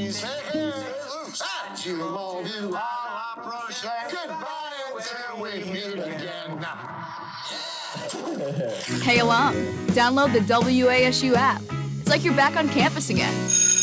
please. You love you, I appreciate. Goodbye until we meet again. Hey alum, download the WASU app. It's like you're back on campus again.